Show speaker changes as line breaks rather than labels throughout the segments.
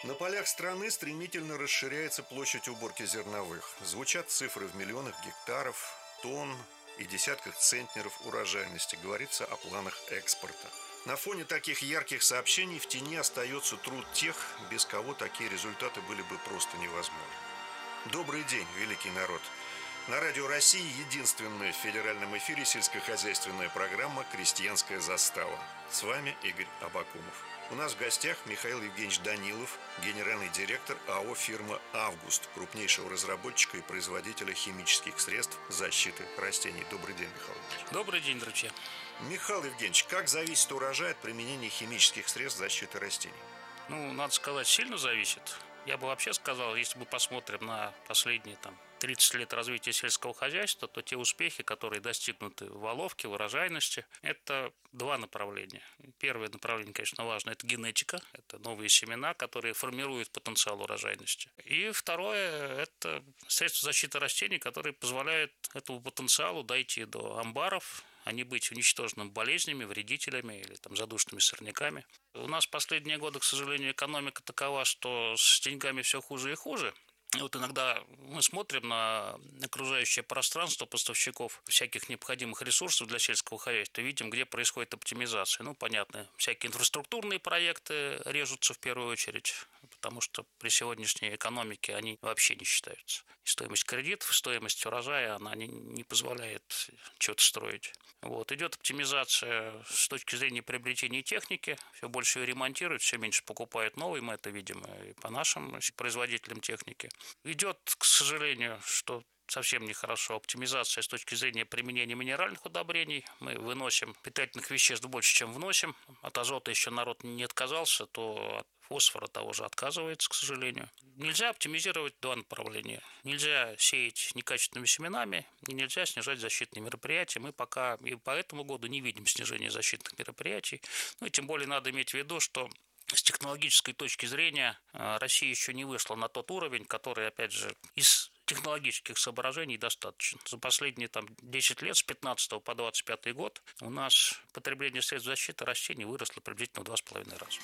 На полях страны стремительно расширяется площадь уборки зерновых. Звучат цифры в миллионах гектаров, тонн и десятках центнеров урожайности. Говорится о планах экспорта. На фоне таких ярких сообщений в тени остается труд тех, без кого такие результаты были бы просто невозможны. Добрый день, великий народ! На Радио России единственная в федеральном эфире сельскохозяйственная программа «Крестьянская застава». С вами Игорь Абакумов. У нас в гостях Михаил Евгеньевич Данилов, генеральный директор АО «Фирма Август», крупнейшего разработчика и производителя химических средств защиты растений. Добрый день, Михаил Евгеньевич.
Добрый день, друзья.
Михаил Евгеньевич, как зависит урожай от применения химических средств защиты растений?
Надо сказать, сильно зависит. Я бы вообще сказал, если мы посмотрим на последние 30 лет развития сельского хозяйства, то те успехи, которые достигнуты в воловке, в урожайности, это два направления. Первое направление, конечно, важно, это генетика, это новые семена, которые формируют потенциал урожайности. И второе, это средства защиты растений, которые позволяют этому потенциалу дойти до амбаров, а не быть уничтоженным болезнями, вредителями или задушными сорняками. У нас в последние годы, к сожалению, экономика такова, что с деньгами все хуже и хуже. И вот иногда мы смотрим на окружающее пространство поставщиков всяких необходимых ресурсов для сельского хозяйства и видим, где происходит оптимизация. Понятно, всякие инфраструктурные проекты режутся в первую очередь, потому что при сегодняшней экономике они вообще не считаются. И стоимость кредитов, стоимость урожая, она не позволяет что-то строить. Идет оптимизация с точки зрения приобретения техники, все больше ее ремонтируют, все меньше покупают новые, мы это видим и по нашим производителям техники. Идет, к сожалению, что совсем нехорошо, оптимизация с точки зрения применения минеральных удобрений. Мы выносим питательных веществ больше, чем вносим. От азота еще народ не отказался, то от фосфора того же отказывается, к сожалению. Нельзя оптимизировать два направления. Нельзя сеять некачественными семенами, и нельзя снижать защитные мероприятия. Мы пока и по этому году не видим снижения защитных мероприятий. И тем более надо иметь в виду, что с технологической точки зрения Россия еще не вышла на тот уровень, который, опять же, из технологических соображений достаточно. За последние 10 лет, с 15 по 25 год, у нас потребление средств защиты растений выросло приблизительно в 2,5 раза.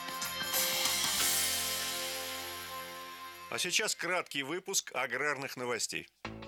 А сейчас краткий выпуск аграрных новостей.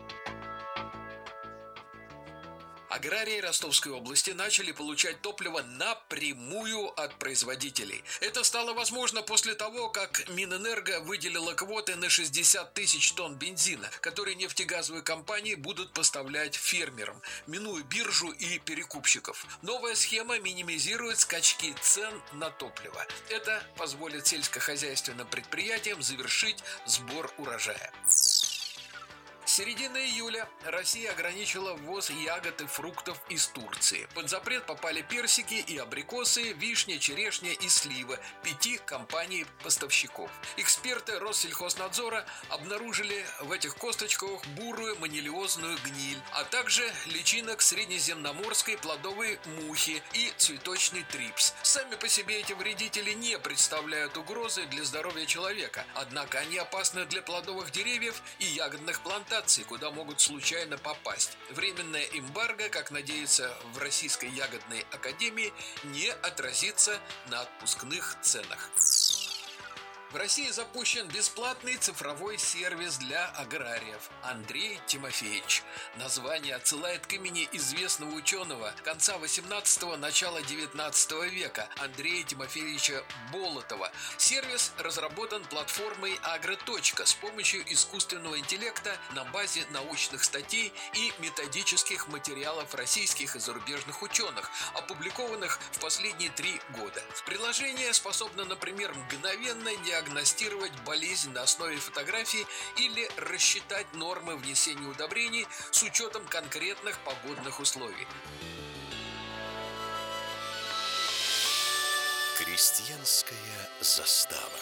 Аграрии Ростовской области начали получать топливо напрямую от производителей. Это стало возможно после того, как Минэнерго выделила квоты на 60 тысяч тонн бензина, которые нефтегазовые компании будут поставлять фермерам, минуя биржу и перекупщиков. Новая схема минимизирует скачки цен на топливо. Это позволит сельскохозяйственным предприятиям завершить сбор урожая. С середины июля Россия ограничила ввоз ягод и фруктов из Турции. Под запрет попали персики и абрикосы, вишня, черешня и слива 5 компаний-поставщиков. Эксперты Россельхознадзора обнаружили в этих косточках бурую манилиозную гниль, а также личинок среднеземноморской плодовой мухи и цветочный трипс. Сами по себе эти вредители не представляют угрозы для здоровья человека, однако они опасны для плодовых деревьев и ягодных плантаций, куда могут случайно попасть. Временная эмбарго, как надеется в Российской ягодной академии, не отразится на отпускных ценах. В России запущен бесплатный цифровой сервис для аграриев. Андрей Тимофеевич. Название отсылает к имени известного ученого конца 18-го, начала 19 века Андрея Тимофеевича Болотова. Сервис разработан платформой «Агроточка» с помощью искусственного интеллекта на базе научных статей и методических материалов российских и зарубежных ученых, опубликованных в последние 3 года. Приложение способно, например, мгновенно диагностировать болезнь на основе фотографий или рассчитать нормы внесения удобрений с учетом конкретных погодных условий.
Крестьянская застава.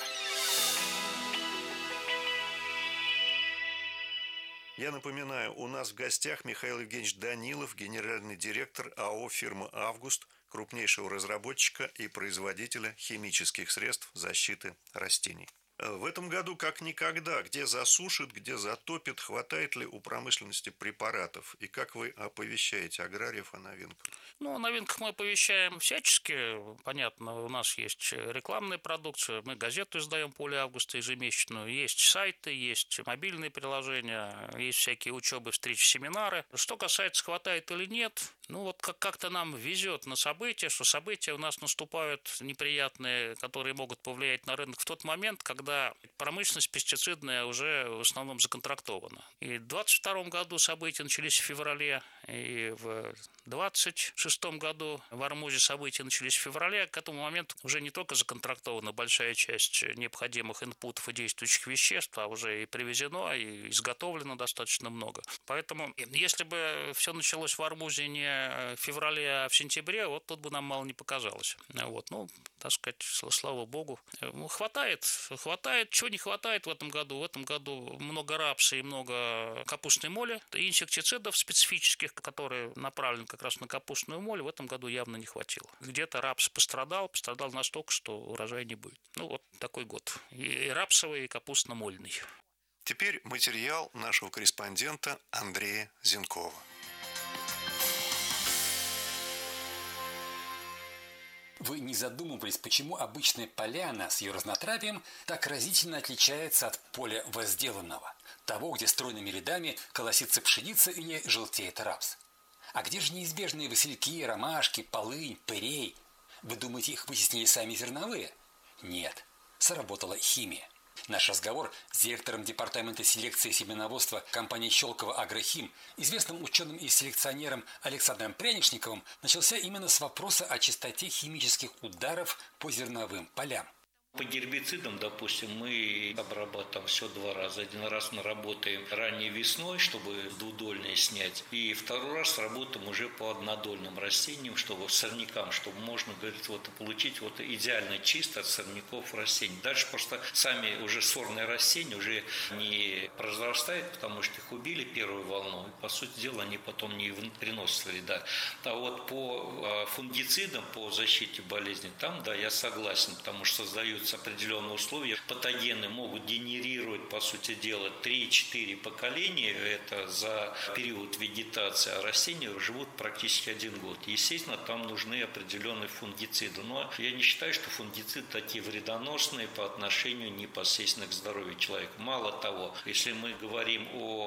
Я напоминаю, у нас в гостях Михаил Евгеньевич Данилов, генеральный директор АО «Фирма Август», крупнейшего разработчика и производителя химических средств защиты растений. В этом году как никогда, где засушит, где затопит, хватает ли у промышленности препаратов? И как вы оповещаете аграриев о новинках?
Ну, о новинках мы оповещаем всячески. Понятно, у нас есть рекламная продукция, мы газету издаем «Поле Августа» ежемесячную, есть сайты, есть мобильные приложения, есть всякие учебы, встречи, семинары. Что касается, хватает или нет, ну вот как-то нам везет на события, что события у нас наступают неприятные, которые могут повлиять на рынок в тот момент, когда промышленность пестицидная уже в основном законтрактована. И в 2022 году события начались в феврале, и в 2026 году в Ормузе события начались в феврале. К этому моменту уже не только законтрактована большая часть необходимых инпутов и действующих веществ, а уже и привезено, и изготовлено достаточно много. Поэтому, если бы все началось в Ормузе не в феврале, а в сентябре, вот тут бы нам мало не показалось. Вот, ну, так сказать, слава богу. Хватает. Чего не хватает в этом году? В этом году много рапса и много капустной моли, и инсектицидов специфических, которые направлены как раз на капустную моль, в этом году явно не хватило. Где-то рапс пострадал настолько, что урожая не будет. Ну, вот такой год. И рапсовый, и капустно-мольный.
Теперь материал нашего корреспондента Андрея Зенкова.
Вы не задумывались, почему обычная поляна с ее разнотравием так разительно отличается от поля возделанного, того, где стройными рядами колосится пшеница и не желтеет рапс? А где же неизбежные васильки, ромашки, полынь, пырей? Вы думаете, их вытеснили сами зерновые? Нет, сработала химия. Наш разговор с директором департамента селекции и семеноводства компании «Щелково Агрохим», известным ученым и селекционером Александром Пряничниковым, начался именно с вопроса о частоте химических ударов по зерновым полям.
По гербицидам, допустим, мы обрабатываем все 2 раза. 1 раз мы работаем ранней весной, чтобы двудольные снять, и 2 раз работаем уже по однодольным растениям, чтобы сорнякам, чтобы можно, говорит, вот получить вот идеально чисто от сорняков растений. Дальше просто сами уже сорные растения уже не произрастают, потому что их убили первую волну, и, по сути дела, они потом не приносят вреда. А вот по фунгицидам, по защите болезней, там, да, я согласен, потому что создают определенные условия. Патогены могут генерировать, по сути дела, 3-4 поколения. Это за период вегетации. А растения живут практически 1 год. Естественно, там нужны определенные фунгициды. Но я не считаю, что фунгициды такие вредоносные по отношению непосредственно к здоровью человека. Мало того, если мы говорим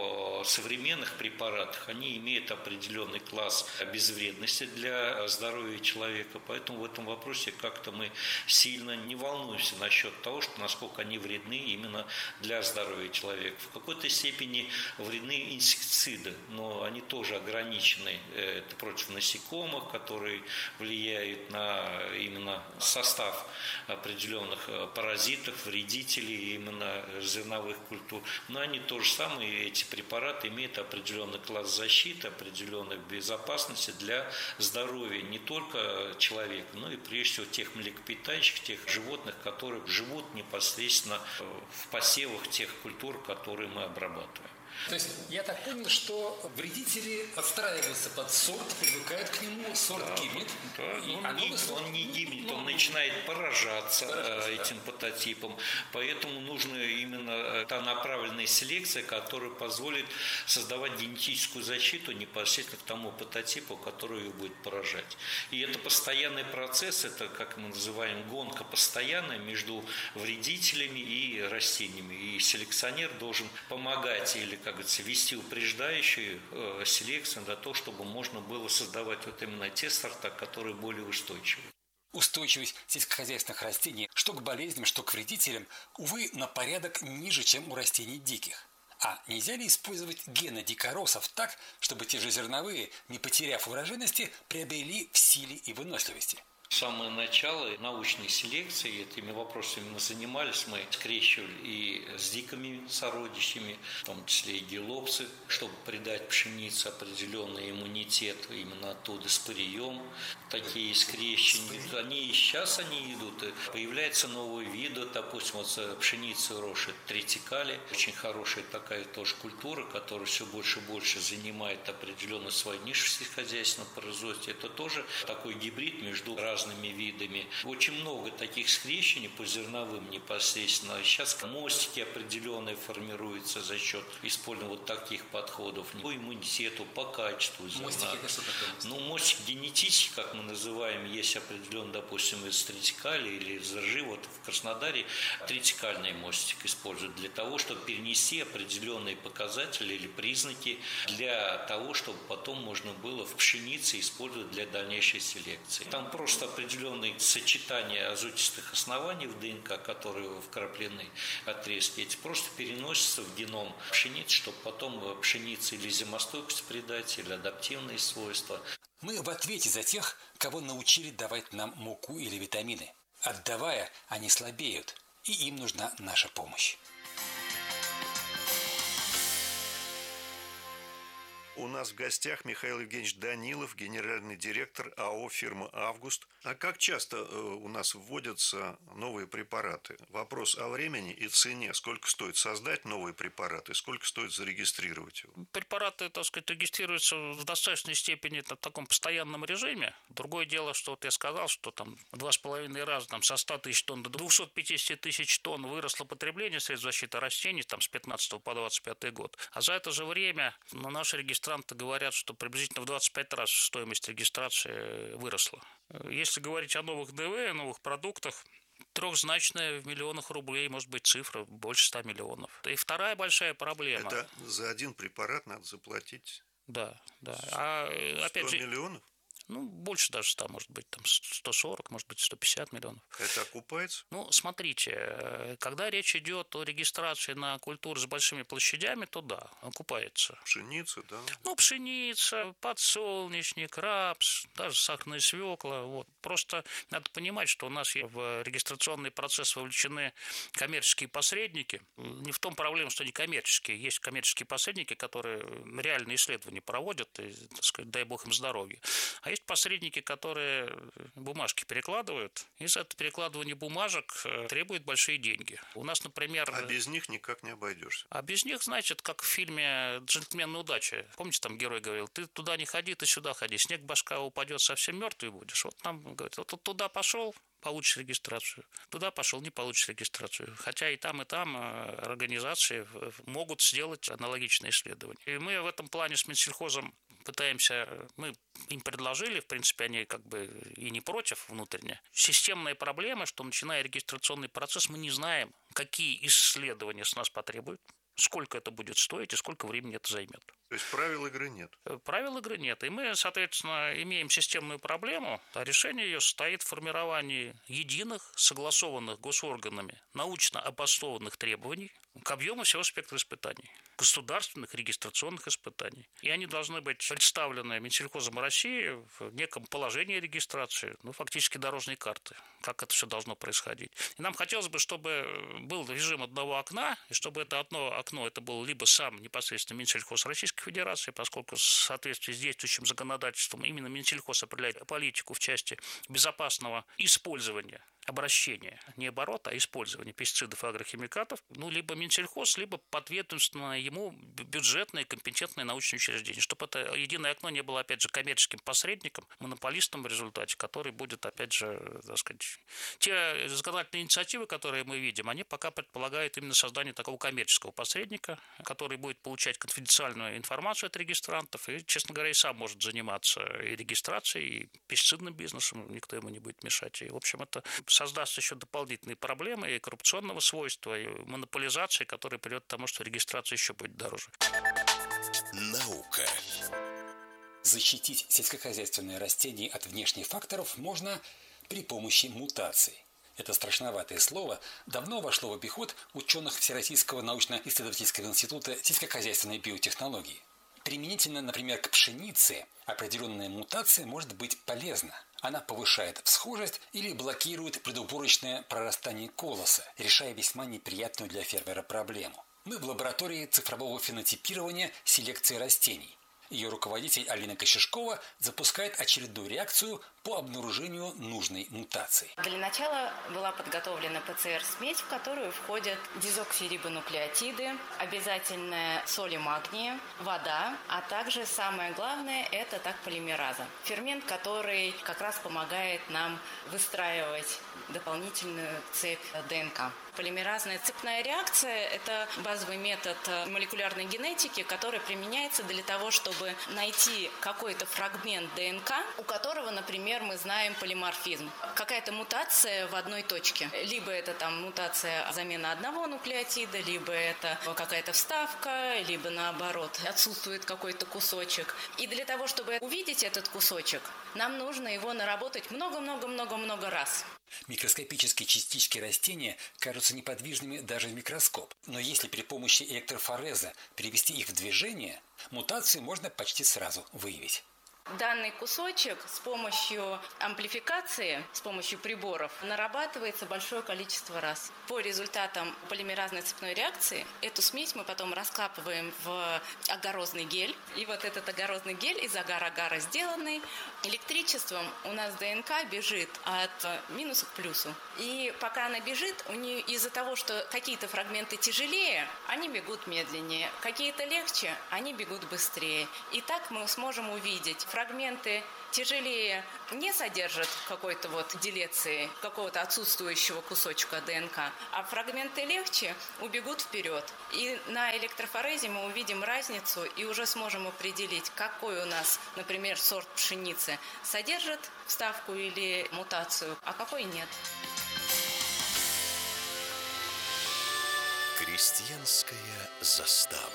о современных препаратах, они имеют определенный класс безвредности для здоровья человека. Поэтому в этом вопросе как-то мы сильно не волнуемся насчет того, что насколько они вредны именно для здоровья человека. В какой-то степени вредны инсектициды, но они тоже ограничены. Это против насекомых, которые влияют на именно состав определенных паразитов, вредителей именно зерновых культур. Но они то же самое, эти препараты имеют определенный класс защиты, определенной безопасности для здоровья не только человека, но и прежде всего тех млекопитающих, тех животных, которые живут непосредственно в посевах тех культур, которые мы обрабатываем.
То есть я так понял, что вредители подстраиваются под сорт, привыкают к нему, сорт гибнет.
Да, он не гибнет, он начинает поражаться этим патотипом. Поэтому нужна именно та направленная селекция, которая позволит создавать генетическую защиту непосредственно к тому патотипу, который ее будет поражать. И это постоянный процесс, это, как мы называем, гонка постоянная между вредителями и растениями. И селекционер должен помогать или, как говорится, вести упреждающую селекцию для того, чтобы можно было создавать вот именно те сорта, которые более устойчивы.
Устойчивость сельскохозяйственных растений, что к болезням, что к вредителям, увы, на порядок ниже, чем у растений диких. А нельзя ли использовать гены дикоросов так, чтобы те же зерновые, не потеряв урожайности, приобрели в силе и выносливости?
С самого начала научной селекции этими вопросами мы занимались, мы скрещивали и с дикими сородичами, в том числе и гелопсы, чтобы придать пшенице определенный иммунитет именно оттуда с пырием. Такие скрещения, они и сейчас идут, и появляются новые виды, допустим, вот пшеница рожь тритикали, очень хорошая такая тоже культура, которая все больше и больше занимает определенную свою нишу в сельскохозяйственном производстве. Это тоже такой гибрид между разными разными видами. Очень много таких скрещений по зерновым непосредственно. Сейчас мостики определенные формируются за счет использования вот таких подходов по иммунитету, по качеству зерна.
Мостики это что такое?
Мостики генетические, как мы называем, есть определенно, допустим, из тритикали или из ржи. Вот в Краснодаре тритикальный мостик используют для того, чтобы перенести определенные показатели или признаки для того, чтобы потом можно было в пшенице использовать для дальнейшей селекции. Там просто определенные сочетания азотистых оснований в ДНК, которые вкраплены отрезки, эти просто переносятся в геном пшеницы, чтобы потом пшенице или зимостойкость придать, или адаптивные свойства.
Мы в ответе за тех, кого научили давать нам муку или витамины. Отдавая, они слабеют, и им нужна наша помощь.
У нас в гостях Михаил Евгеньевич Данилов, генеральный директор АО «Фирма Август». А как часто у нас вводятся новые препараты? Вопрос о времени и цене. Сколько стоит создать новые препараты, сколько стоит зарегистрировать его?
Препараты, так сказать, регистрируются в достаточной степени в таком постоянном режиме. Другое дело, что вот я сказал, что там 2,5 раза там, со 100 тысяч тонн до 250 тысяч тонн выросло потребление средств защиты растений там, с 15 по 25 год. А за это же время наши регистранты говорят, что приблизительно в 25 раз стоимость регистрации выросла. Если говорить о новых ДВ, новых продуктах, трехзначная в миллионах рублей, может быть, цифра больше 100 миллионов. И вторая большая проблема.
Это за один препарат надо заплатить?
Да. А
100
опять же,
миллионов?
Больше даже 100, может быть, там 140, может быть, 150 миллионов.
Это окупается?
Смотрите, когда речь идет о регистрации на культуры с большими площадями, то да, окупается.
Пшеница, да?
Пшеница, подсолнечник, рапс, даже сахарная свекла. Вот. Просто надо понимать, что у нас в регистрационный процесс вовлечены коммерческие посредники. Не в том проблема, что они коммерческие. Есть коммерческие посредники, которые реальные исследования проводят, и, так сказать, дай бог им здоровья. А есть посредники, которые бумажки перекладывают, и за это перекладывание бумажек требуют большие деньги. У нас, например...
А без них никак не обойдешься.
А без них, значит, как в фильме «Джентльмены удачи». Помните, там герой говорил: ты туда не ходи, ты сюда ходи. Снег башка упадет, совсем мертвый будешь. Вот нам говорят, вот туда пошел, получишь регистрацию. Туда пошел, не получишь регистрацию. Хотя и там организации могут сделать аналогичные исследования. И мы в этом плане с Минсельхозом пытаемся, мы им предложили, в принципе, они как бы и не против внутренне. Системная проблема, что начиная регистрационный процесс, мы не знаем, какие исследования с нас потребуют, сколько это будет стоить и сколько времени это займет.
То есть правил игры нет?
Правил игры нет. И мы, соответственно, имеем системную проблему, а решение ее состоит в формировании единых, согласованных госорганами, научно обоснованных требований к объему всего спектра испытаний, государственных регистрационных испытаний. И они должны быть представлены Минсельхозом России в неком положении регистрации, фактически дорожной карты, как это все должно происходить. И нам хотелось бы, чтобы был режим одного окна, и чтобы это одно окно это был либо сам непосредственно Минсельхоз Российской Федерации, поскольку в соответствии с действующим законодательством именно Минсельхоз определяет политику в части безопасного использования, обращения, не оборота, а использования пестицидов и агрохимикатов, либо Минсельхоз, либо подведомственное ему бюджетное компетентное научное учреждение, чтобы это единое окно не было, опять же, коммерческим посредником, монополистом в результате, который будет, опять же, так сказать, те законодательные инициативы, которые мы видим, они пока предполагают именно создание такого коммерческого посредника, который будет получать конфиденциальную информацию от регистрантов и, честно говоря, и сам может заниматься и регистрацией, и пестицидным бизнесом, никто ему не будет мешать. И, в общем, это создаст еще дополнительные проблемы и коррупционного свойства, и монополизации, которая приведет к тому, что регистрация еще будет дороже.
Наука.
Защитить сельскохозяйственные растения от внешних факторов можно при помощи мутаций. Это страшноватое слово давно вошло в обиход ученых Всероссийского научно-исследовательского института сельскохозяйственной биотехнологии. Применительно, например, к пшенице определенная мутация может быть полезна. Она повышает всхожесть или блокирует предуборочное прорастание колоса, решая весьма неприятную для фермера проблему. Мы в лаборатории цифрового фенотипирования селекции растений. Ее руководитель Алина Кощешкова запускает очередную реакцию по обнаружению нужной мутации.
Для начала была подготовлена ПЦР-смесь, в которую входят дезоксирибонуклеотиды, обязательно соли магния, вода, а также самое главное – это полимераза. Фермент, который как раз помогает нам выстраивать дополнительную цепь ДНК. Полимеразная цепная реакция – это базовый метод молекулярной генетики, который применяется для того, чтобы найти какой-то фрагмент ДНК, у которого, например, мы знаем полиморфизм. Какая-то мутация в одной точке. Либо это мутация замена одного нуклеотида, либо это какая-то вставка, либо наоборот отсутствует какой-то кусочек. И для того, чтобы увидеть этот кусочек, нам нужно его наработать много-много-много-много раз.
Микроскопические частички растения кажутся неподвижными даже в микроскоп. Но если при помощи электрофореза привести их в движение, мутацию можно почти сразу выявить.
Данный кусочек с помощью амплификации, с помощью приборов, нарабатывается большое количество раз. По результатам полимеразной цепной реакции эту смесь мы потом раскапываем в агарозный гель. И вот этот агарозный гель из агар-агара сделанный, электричеством у нас ДНК бежит от минуса к плюсу. И пока она бежит, у нее из-за того, что какие-то фрагменты тяжелее, они бегут медленнее, какие-то легче, они бегут быстрее. И так мы сможем увидеть, фрагменты тяжелее не содержат какой-то делеции, какого-то отсутствующего кусочка ДНК, а фрагменты легче убегут вперед. И на электрофорезе мы увидим разницу и уже сможем определить, какой у нас, например, сорт пшеницы содержит вставку или мутацию, а какой нет.
Крестьянская застава.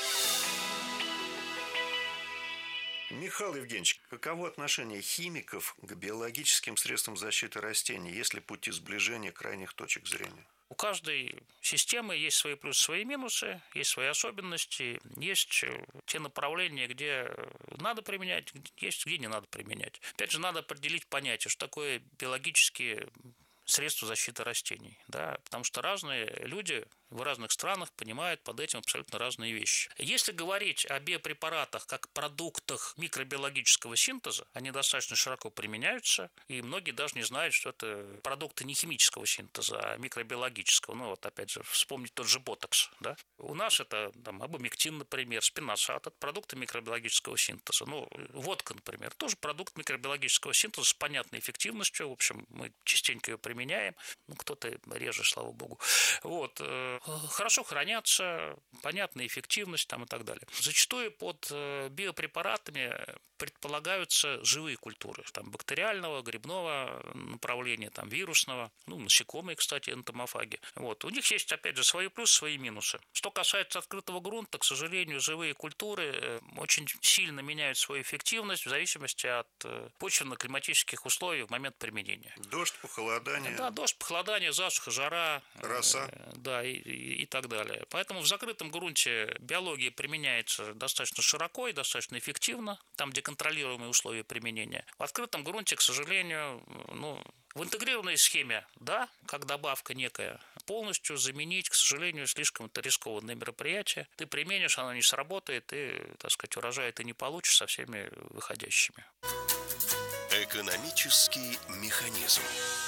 Михаил Евгеньевич, каково отношение химиков к биологическим средствам защиты растений, есть ли пути сближения крайних точек зрения?
У каждой системы есть свои плюсы, свои минусы, есть свои особенности, есть те направления, где надо применять, есть где не надо применять. Опять же, надо определить понятие, что такое биологические средства защиты растений, да, потому что разные люди в разных странах понимают под этим абсолютно разные вещи. Если говорить о биопрепаратах как продуктах микробиологического синтеза, они достаточно широко применяются, и многие даже не знают, что это продукты не химического синтеза, а микробиологического. Опять же, вспомнить тот же ботокс, да. У нас это абумектин, например, спиносат, это продукты микробиологического синтеза. Водка, например, тоже продукт микробиологического синтеза с понятной эффективностью. В общем, мы частенько ее применяем, кто-то реже, слава богу. Хорошо хранятся, понятная эффективность и так далее. Зачастую под биопрепаратами предполагаются живые культуры, бактериального, грибного направления, вирусного, насекомые, кстати, энтомофаги. У них есть, опять же, свои плюсы, свои минусы. Что касается открытого грунта, к сожалению, живые культуры очень сильно меняют свою эффективность в зависимости от почвенно-климатических условий в момент применения.
Дождь, похолодание.
Да, дождь, похолодание, засуха, жара.
Роса.
Да, и так далее. Поэтому в закрытом грунте биология применяется достаточно широко и достаточно эффективно, там, где контролируемые условия применения. В открытом грунте, к сожалению, в интегрированной схеме, да, как добавка некая, полностью заменить, к сожалению, слишком это рискованное мероприятие. Ты применишь, оно не сработает, и, урожай ты не получишь со всеми выходящими.
Экономический механизм.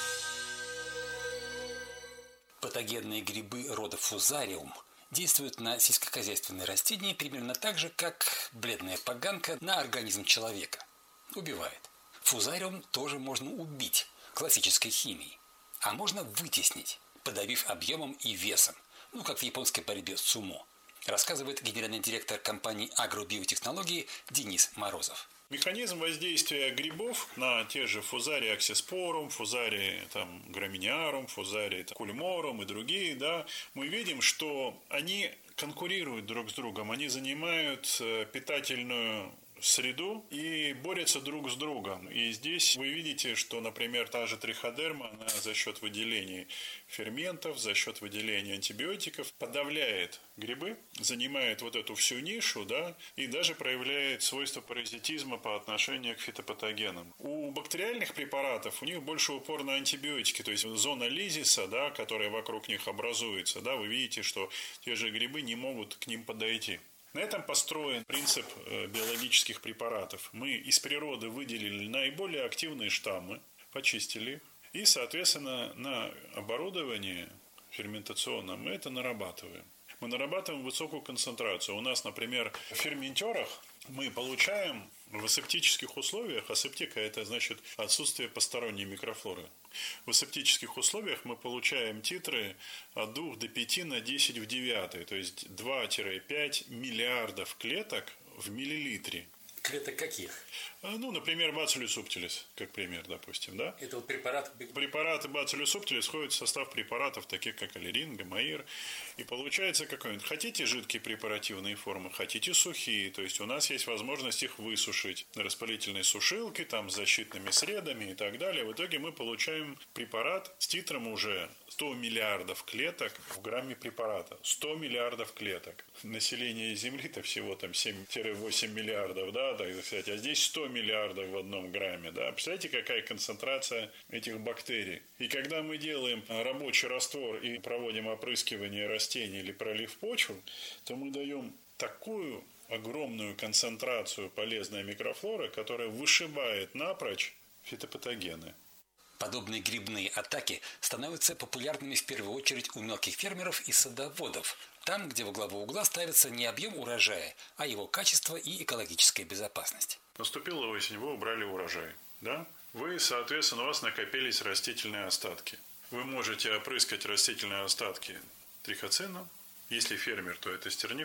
Патогенные грибы рода фузариум действуют на сельскохозяйственные растения примерно так же, как бледная поганка на организм человека. Убивает. Фузариум тоже можно убить классической химией, а можно вытеснить, подавив объемом и весом, как в японской борьбе с сумо, рассказывает генеральный директор компании «Агробиотехнологии» Денис Морозов.
Механизм воздействия грибов на те же фузарий аксиспорум, фузарий граминиарум, фузарий кульморум и другие, да, мы видим, что они конкурируют друг с другом, они занимают питательную среду и борются друг с другом. И здесь вы видите, что, например, та же триходерма, она за счет выделения ферментов, за счет выделения антибиотиков подавляет грибы, занимает эту всю нишу, да, и даже проявляет свойства паразитизма по отношению к фитопатогенам. У бактериальных препаратов у них больше упор на антибиотики, то есть зона лизиса, да, которая вокруг них образуется, да, вы видите, что те же грибы не могут к ним подойти. На этом построен принцип биологических препаратов. Мы из природы выделили наиболее активные штаммы, почистили их, и, соответственно, на оборудовании ферментационном мы это нарабатываем. Мы нарабатываем высокую концентрацию. У нас, например, в ферментерах мы получаем в асептических условиях, асептика – это значит отсутствие посторонней микрофлоры. В асептических условиях мы получаем титры от 2 до 5 на 10 в 9, то есть 2-5 миллиардов клеток в миллилитре.
Клеток каких?
Ну, например, Bacillus subtilis, как пример, допустим, да?
Это вот препарат...
Препараты Bacillus subtilis входят в состав препаратов, таких как аллерин, гомоир. И получается какой-нибудь. Хотите жидкие препаративные формы, хотите сухие. То есть у нас есть возможность их высушить на распылительной сушилке, там, с защитными средами и так далее. В итоге мы получаем препарат с титром уже 100 миллиардов клеток в грамме препарата. 100 миллиардов клеток. Население Земли-то всего там 7-8 миллиардов, да, так сказать. А здесь 100 миллиардов в одном грамме, да. Представляете, какая концентрация этих бактерий. И когда мы делаем рабочий раствор и проводим опрыскивание растений или пролив почвы, то мы даем такую огромную концентрацию полезной микрофлоры, которая вышибает напрочь фитопатогены.
Подобные грибные атаки становятся популярными в первую очередь у мелких фермеров и садоводов. Там, где во главу угла ставится не объем урожая, а его качество и экологическая безопасность.
Наступила осень, вы убрали урожай, да? Вы, соответственно, у вас накопились растительные остатки. Вы можете опрыскать растительные остатки трихоцином. Если фермер, то это стерник